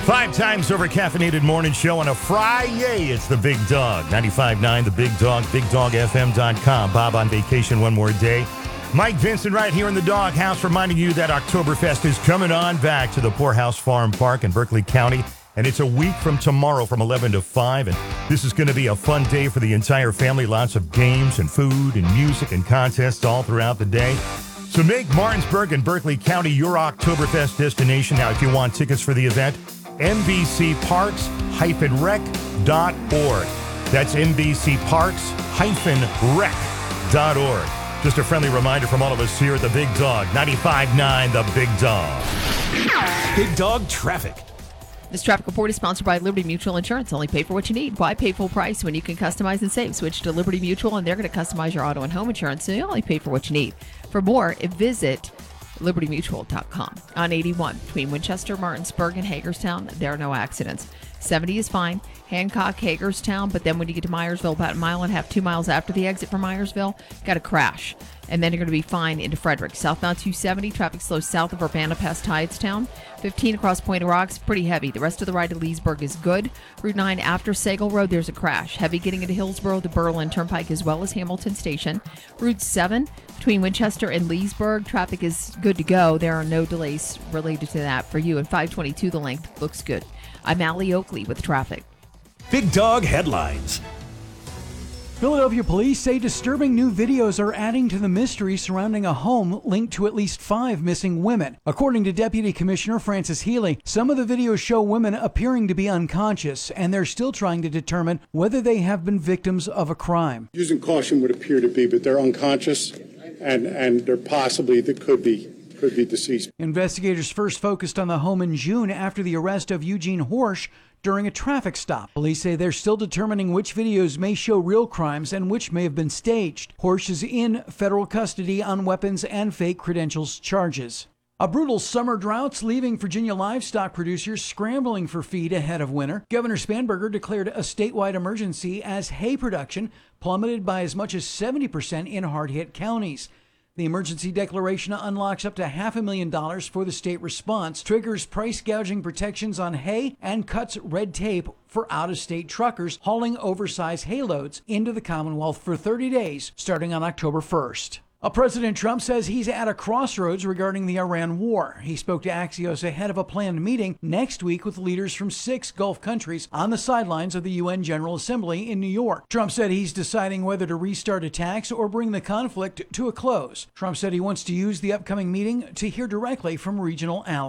5 times over caffeinated morning show on a Friday. It's the Big Dog. 95.9 The Big Dog, BigDogFM.com. Bob on vacation one more day. Mike Vincent right here in the doghouse reminding you that Oktoberfest is coming on back to the Poorhouse Farm Park in Berkeley County. And it's a week from tomorrow from 11 to 5. And this is going to be a fun day for the entire family. Lots of games and food and music and contests all throughout the day. So make Martinsburg and Berkeley County your Oktoberfest destination. Now, if you want tickets for the event, mbcparks-rec.org. That's mbcparks-rec.org. Just a friendly reminder from all of us here at the Big Dog, 95.9 The Big Dog. Big Dog Traffic. This traffic report is sponsored by Liberty Mutual Insurance. Only pay for what you need. Why pay full price when you can customize and save? Switch to Liberty Mutual, and they're going to customize your auto and home insurance, so you only pay for what you need. For more, visit libertymutual.com. On 81 between Winchester, Martinsburg, and Hagerstown, there are no accidents. 70 is fine. Hancock, Hagerstown, but then when you get to Myersville, about a mile and a half, 2 miles after the exit from Myersville, got a crash. And then you're going to be fine into Frederick. Southbound 270, traffic slow south of Urbana past Tidestown. 15 across Point of Rocks, pretty heavy. The rest of the ride to Leesburg is good. Route 9 after Sagal Road, there's a crash. Heavy getting into Hillsborough, the Berlin Turnpike, as well as Hamilton Station. Route 7 between Winchester and Leesburg, traffic is good to go. There are no delays related to that for you. And 522, the length looks good. I'm Allie Oakley with traffic. Big Dog Headlines. Philadelphia police say disturbing new videos are adding to the mystery surrounding a home linked to at least 5 missing women. According to Deputy Commissioner Francis Healy, some of the videos show women appearing to be unconscious, and they're still trying to determine whether they have been victims of a crime. Using caution would appear to be, but they're unconscious, and they're possibly, that could be deceased. Investigators first focused on the home in June after the arrest of Eugene Horsch during a traffic stop. Police say they're still determining which videos may show real crimes and which may have been staged. Horsch is in federal custody on weapons and fake credentials charges. A brutal summer drought's leaving Virginia livestock producers scrambling for feed ahead of winter. Governor Spanberger declared a statewide emergency as hay production plummeted by as much as 70% in hard-hit counties. The emergency declaration unlocks up to $500,000 for the state response, triggers price gouging protections on hay, and cuts red tape for out-of-state truckers hauling oversized hay loads into the Commonwealth for 30 days, starting on October 1st. President Trump says he's at a crossroads regarding the Iran war. He spoke to Axios ahead of a planned meeting next week with leaders from 6 Gulf countries on the sidelines of the UN General Assembly in New York. Trump said he's deciding whether to restart attacks or bring the conflict to a close. Trump said he wants to use the upcoming meeting to hear directly from regional allies.